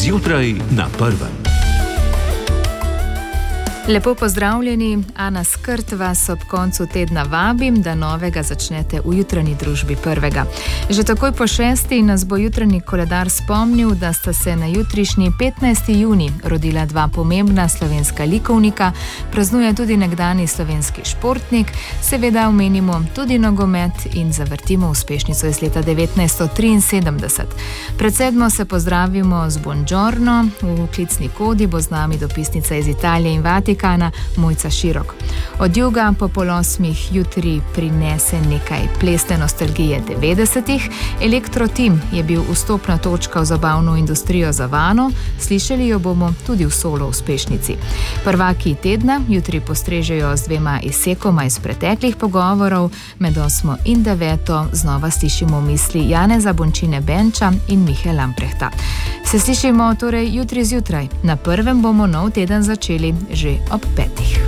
Zjutraj na prvem. Lepo pozdravljeni, Ana Skrt vas ob koncu tedna vabim, da novega začnete v jutranji družbi prvega. Že takoj po 6. nas bo jutranji koledar spomnil, da sta se na jutrišnji 15. juni rodila dva pomembna slovenska likovnika, praznuje tudi nekdani slovenski športnik, seveda omenimo tudi nogomet in zavrtimo uspešnico iz leta 1973. Pred sedmo se pozdravimo z buongiorno, v klicni kodi bo z nami dopisnica iz Italije in Vatikana, Mojca Širok. Od juga po pol 8 jutri prinese nekaj plesne nostalgije 90-ih. Elektro Tim je bil vstopna točka v zabavno industrijo za Vano, slišali jo bomo tudi v solo uspešnici. Prvaki tedna jutri postrežejo z dvema izsekoma iz preteklih pogovorov, med 8. in 9. znova slišimo misli Janeza Bončine Benča in Mihe Lamprehta. Se slišimo torej jutri zjutraj. Na prvem bomo nov teden začeli že ob 5.